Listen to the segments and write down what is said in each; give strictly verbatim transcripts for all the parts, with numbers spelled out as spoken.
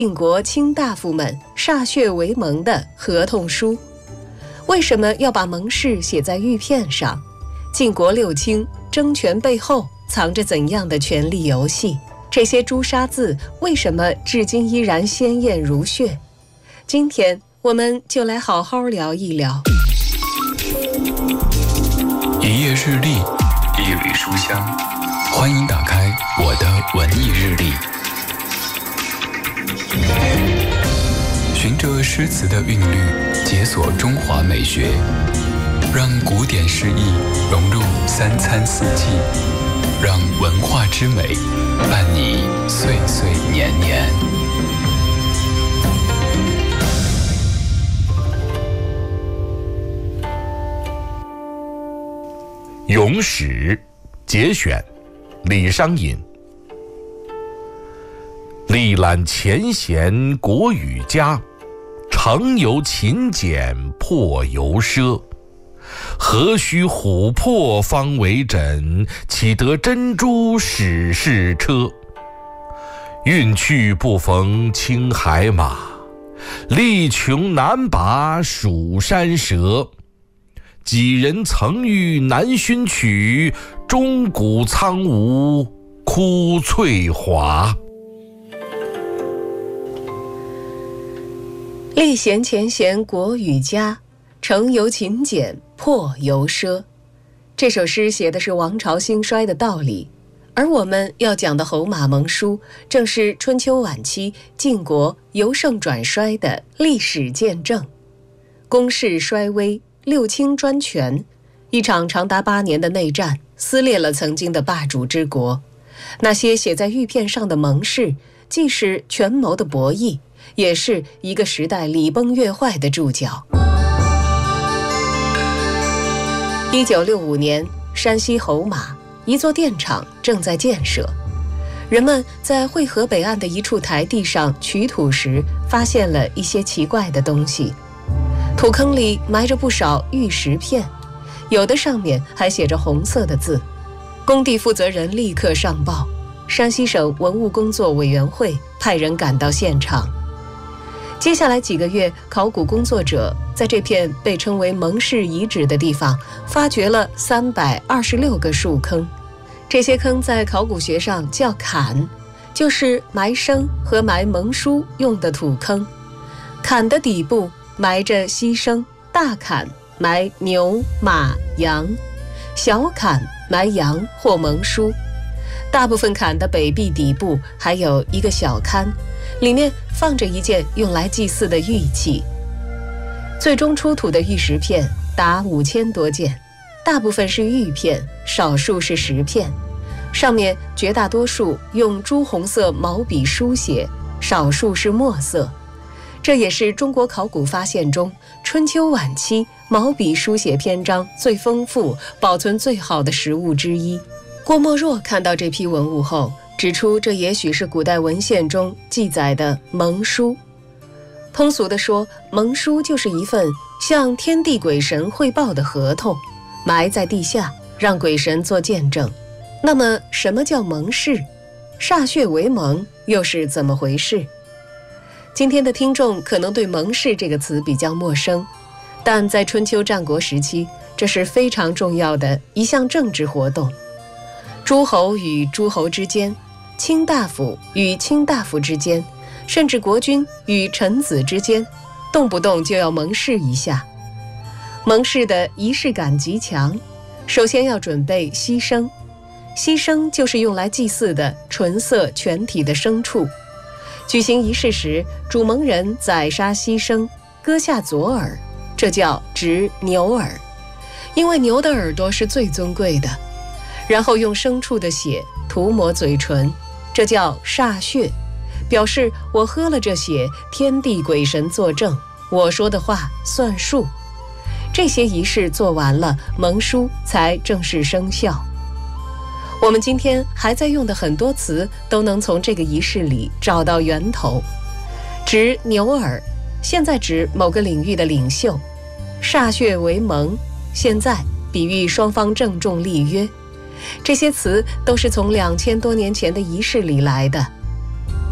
晋国卿大夫们歃血为盟的合同书。为什么要把盟誓写在玉片上？晋国六卿争权背后藏着怎样的权力游戏？这些朱砂字为什么至今依然鲜艳如血？今天我们就来好好聊一聊。 一页日历，一缕书香，欢迎打开我的文艺日历。循着诗词的韵律，解锁中华美学，让古典诗意融入三餐四季，让文化之美伴你岁岁年年。 咏史节选，李商隐。历览前贤国语家，诚由勤俭破由奢。何须琥珀方为枕，岂得珍珠始是车。运去不逢青海马，力穷难拔蜀山蛇。几人曾遇南薰曲，钟鼓苍梧哭翠华。 历贤前贤国语家，诚由勤俭破由奢。这首诗写的是王朝兴衰的道理，而我们要讲的侯马盟书，正是春秋晚期晋国由盛转衰的历史见证。公室衰微，六卿专权，一场长达八年的内战撕裂了曾经的霸主之国。那些写在玉片上的盟誓，既是权谋的博弈，也是一个时代礼崩乐坏的注脚。一九六五年，山西侯马一座电厂正在建设，人们在汇河北岸的一处台地上取土时，发现了一些奇怪的东西。土坑里埋着不少玉石片，有的上面还写着红色的字。工地负责人立刻上报，山西省文物工作委员会派人赶到现场。接下来几个月，考古工作者在这片被称为盟誓遗址的地方发掘了三百二十六个树坑。这些坑在考古学上叫坎，就是埋生和埋盟书用的土坑。坎的底部埋着牺牲，大坎埋牛马羊，小坎埋羊或盟书。大部分坎的北壁底部还有一个小龛，里面放着一件用来祭祀的玉器。最终出土的玉石片达五千多件，大部分是玉片，少数是石片，上面绝大多数用朱红色毛笔书写，少数是墨色。这也是中国考古发现中春秋晚期毛笔书写篇章最丰富、保存最好的实物之一。郭沫若看到这批文物后，指出这也许是古代文献中记载的盟书。通俗地说，盟书就是一份向天地鬼神汇报的合同，埋在地下，让鬼神做见证。那么什么叫盟誓？歃血为盟又是怎么回事？今天的听众可能对盟誓这个词比较陌生，但在春秋战国时期，这是非常重要的一项政治活动。诸侯与诸侯之间，卿大夫与卿大夫之间，甚至国君与臣子之间，动不动就要盟誓一下。盟誓的仪式感极强，首先要准备牺牲，牺牲就是用来祭祀的纯色全体的牲畜。举行仪式时，主盟人宰杀牺牲，割下左耳，这叫植牛耳，因为牛的耳朵是最尊贵的。然后用牲畜的血涂抹嘴唇，这叫歃血，表示我喝了这血，天地鬼神作证，我说的话算数。这些仪式做完了，盟书才正式生效。我们今天还在用的很多词都能从这个仪式里找到源头。植牛耳，现在指某个领域的领袖；歃血为盟，现在比喻双方郑重立约。这些词都是从两千多年前的仪式里来的。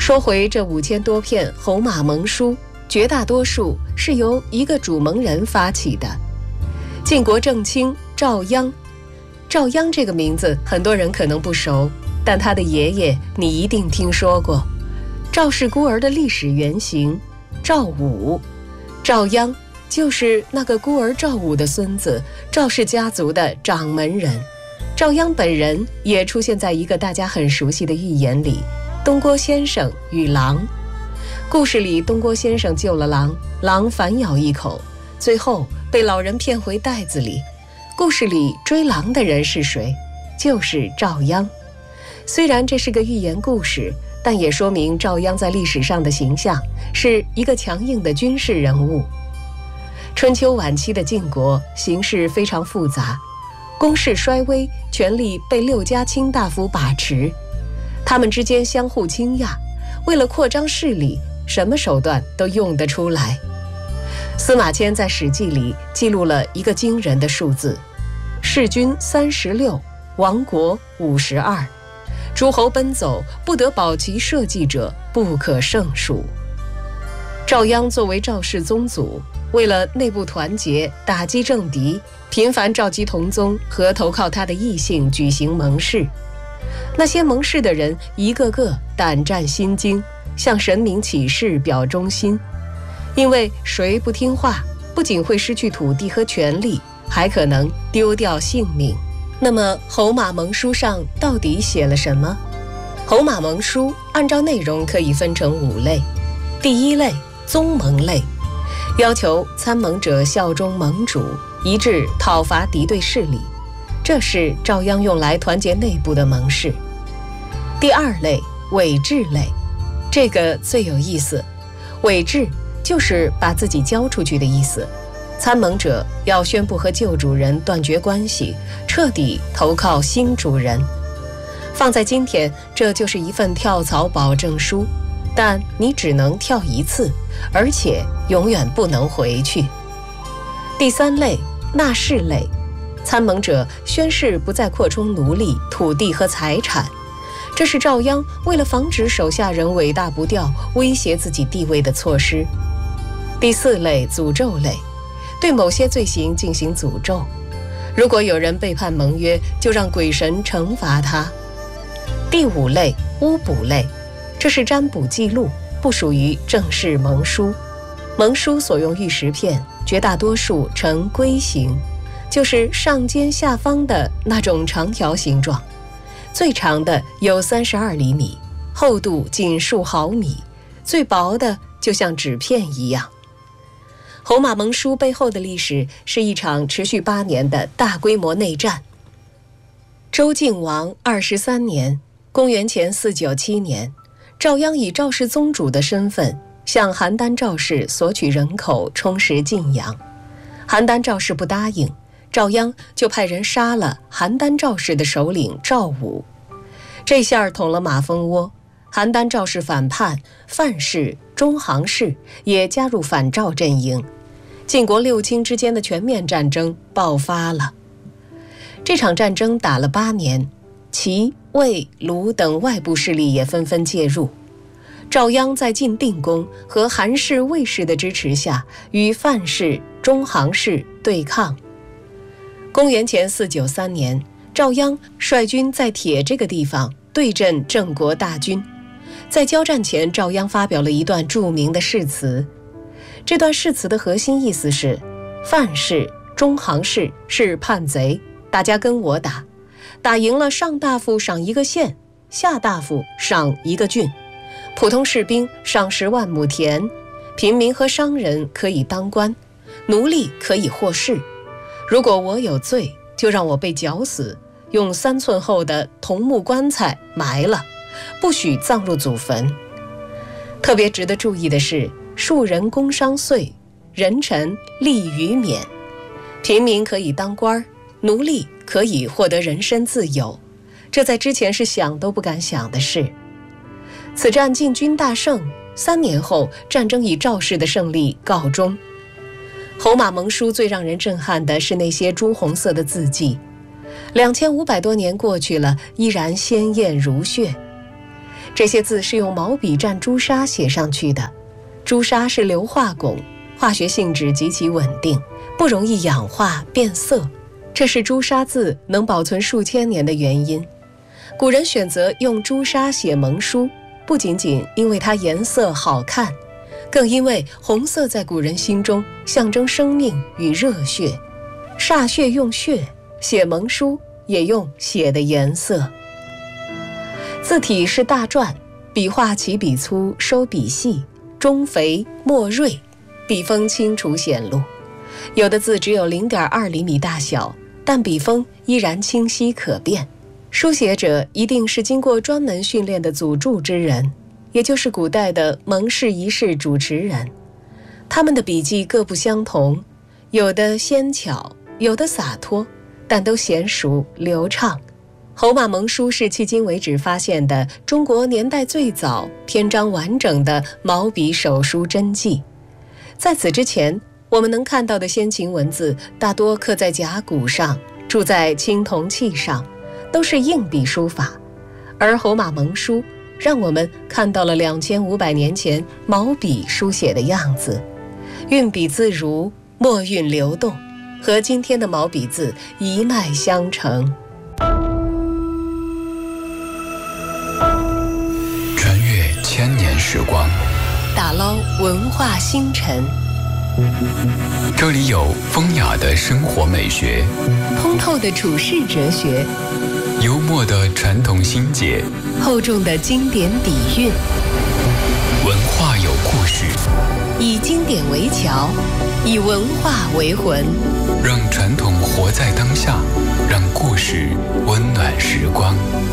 说回这五千多片侯马盟书，绝大多数是由一个主盟人发起的，晋国正卿赵鞅。赵鞅这个名字很多人可能不熟，但他的爷爷你一定听说过。赵氏孤儿的历史原型赵武，赵鞅就是那个孤儿赵武的孙子，赵氏家族的掌门人。赵鞅本人也出现在一个大家很熟悉的寓言里，东郭先生与狼。故事里东郭先生救了狼，狼反咬一口，最后被老人骗回袋子里。故事里追狼的人是谁？就是赵鞅。虽然这是个寓言故事，但也说明赵鞅在历史上的形象是一个强硬的军事人物。春秋晚期的晋国形势非常复杂，攻势衰微，权力被六家卿大夫把持，他们之间相互倾轧，为了扩张势力，什么手段都用得出来。司马迁在《史记》里记录了一个惊人的数字：弑君三十六，亡国五十二，诸侯奔走，不得保其社稷者不可胜数。赵鞅作为赵氏宗族，为了内部团结，打击政敌，频繁召集同宗和投靠他的异姓举行盟誓。那些盟誓的人一个个胆战心惊，向神明起誓表忠心。因为谁不听话，不仅会失去土地和权力，还可能丢掉性命。那么侯马盟书上到底写了什么？侯马盟书按照内容可以分成五类。第一类，宗盟类，要求参盟者效忠盟主，一致讨伐敌对势力，这是赵鞅用来团结内部的盟誓。第二类，委制类，这个最有意思。委制就是把自己交出去的意思，参盟者要宣布和旧主人断绝关系，彻底投靠新主人。放在今天，这就是一份跳槽保证书，但你只能跳一次，而且永远不能回去。第三类，纳税类，参盟者宣誓不再扩充奴隶、土地和财产，这是赵鞅为了防止手下人尾大不掉、威胁自己地位的措施。第四类，诅咒类，对某些罪行进行诅咒，如果有人背叛盟约，就让鬼神惩罚他。第五类，巫卜类，这是占卜记录，不属于正式盟书。盟书所用玉石片，绝大多数呈龟形，就是上尖下方的那种长条形状，最长的有三十二厘米，厚度仅数毫米，最薄的就像纸片一样。侯马盟书背后的历史是一场持续八年的大规模内战。周敬王二十三年，公元前四九七年，赵鞅以赵氏宗主的身份向邯郸赵氏索取人口，充实晋阳。邯郸赵氏不答应，赵鞅就派人杀了邯郸赵氏的首领赵武。这下捅了马蜂窝，邯郸赵氏反叛，范氏、中行氏也加入反赵阵营。晋国六卿之间的全面战争爆发了。这场战争打了八年，齐、魏、鲁等外部势力也纷纷介入。赵鞅在晋定公和韩氏、魏氏的支持下，与范氏、中行氏对抗。公元前四九三年，赵鞅率军在铁这个地方对阵郑国大军。在交战前，赵鞅发表了一段著名的誓词。这段誓词的核心意思是：范氏、中行氏是叛贼，大家跟我打，打赢了上大夫赏一个县，下大夫赏一个郡，普通士兵赏十万亩田，平民和商人可以当官，奴隶可以获释。如果我有罪，就让我被绞死，用三寸厚的桐木棺材埋了，不许葬入祖坟。特别值得注意的是，庶人工商税，人臣利于免，平民可以当官，奴隶可以获得人身自由，这在之前是想都不敢想的事。此战晋军大胜，三年后，战争以赵氏的胜利告终。侯马盟书最让人震撼的是那些朱红色的字迹，两千五百多年过去了，依然鲜艳如血。 这些字是用毛笔蘸朱砂写上去的。朱砂是硫化汞，化学性质极其稳定，不容易氧化变色，这是朱砂字能保存数千年的原因。古人选择用朱砂写蒙书，不仅仅因为它颜色好看，更因为红色在古人心中象征生命与热血。歃血用血，写蒙书也用血的颜色。字体是大篆，笔画起笔粗，收笔细，中肥末锐，笔锋清楚显露。有的字只有 零点二厘米大小，但笔锋依然清晰可辨。书写者一定是经过专门训练的组注之人，也就是古代的蒙氏仪式主持人。他们的笔迹各不相同，有的纤巧，有的洒脱，但都娴熟流畅。侯马蒙书是迄今为止发现的中国年代最早、篇章完整的毛笔手书真迹。在此之前，我们能看到的先秦文字大多刻在甲骨上，铸在青铜器上，都是硬笔书法。而侯马蒙书让我们看到了两千五百年前毛笔书写的样子，运笔自如，墨韵流动，和今天的毛笔字一脉相承。 穿越千年时光， 打捞文化星辰， 这里有风雅的生活美学， 通透的处世哲学， 幽默的传统心结， 厚重的经典底蕴。 文化有故事， 以经典为桥，以文化为魂， 让传统活在当下，让故事温暖时光。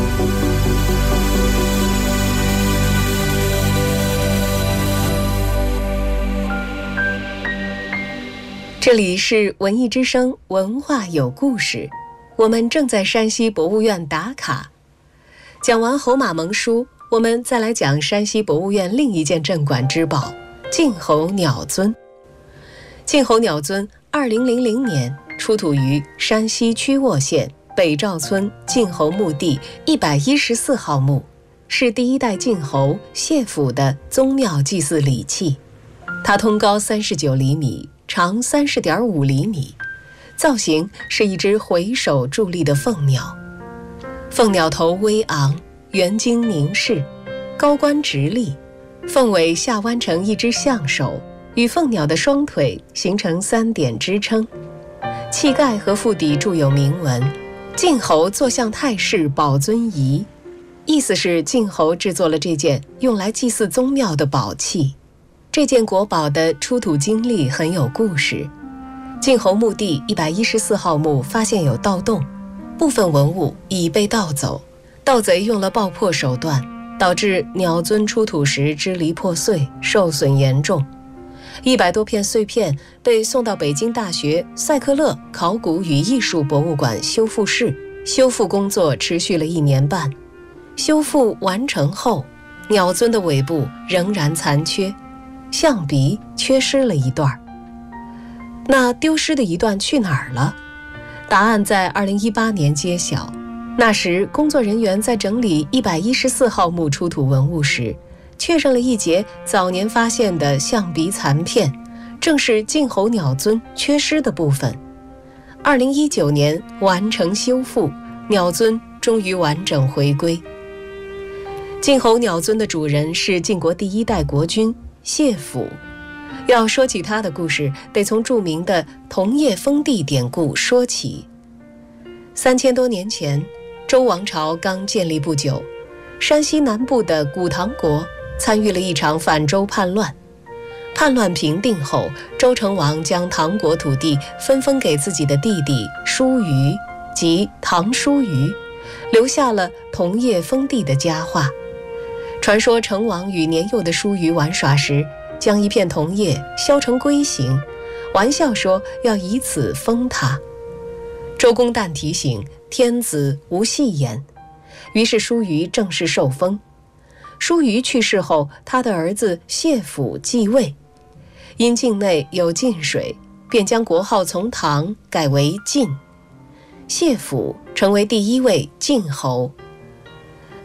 这里是文艺之声，文化有故事。我们正在山西博物院打卡。讲完侯马蒙书，我们再来讲山西博物院另一件镇馆之宝——晋侯鸟尊。晋侯鸟尊二零零零年出土于山西曲沃县北赵村晋侯墓地一百一十四号墓，是第一代晋侯谢府的宗庙祭祀礼器。它通高三十九厘米，长 三十点五厘米，造型是一只回首伫立的凤鸟。凤鸟头微昂，圆睛凝视，高冠直立，凤尾下弯成一只象手，与凤鸟的双腿形成三点支撑。器盖和腹底铸有铭文：晋侯坐向太室宝尊仪，意思是晋侯制作了这件用来祭祀宗庙的宝器。这件国宝的出土经历很有故事。晋侯墓地一百一十四号墓发现有盗洞，部分文物已被盗走，盗贼用了爆破手段，导致鸟尊出土时支离破碎，受损严重。一百多片碎片被送到北京大学塞克勒考古与艺术博物馆修复室，修复工作持续了一年半。修复完成后，鸟尊的尾部仍然残缺，象鼻缺失了一段。那丢失的一段去哪儿了？答案在二零一八年揭晓。那时工作人员在整理一百一十四号墓出土文物时，确认了一节早年发现的象鼻残片，正是晋侯鸟尊缺失的部分。二零一九年完成修复，鸟尊终于完整回归。晋侯鸟尊的主人是晋国第一代国君谢府。要说起他的故事，得从著名的桐叶封地典故说起。三千多年前，周王朝刚建立不久，山西南部的古唐国参与了一场反周叛乱。叛乱平定后，周成王将唐国土地分封给自己的弟弟叔虞，即唐叔虞，留下了桐叶封地的佳话。传说成王与年幼的叔虞玩耍时，将一片桐叶削成龟形，玩笑说要以此封他。周公旦提醒天子无戏言，于是叔虞正式受封。叔虞去世后，他的儿子谢府继位，因境内有晋水，便将国号从唐改为晋，谢府成为第一位晋侯。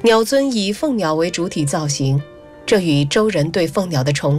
鸟尊以凤鸟为主体造型，这与周人对凤鸟的崇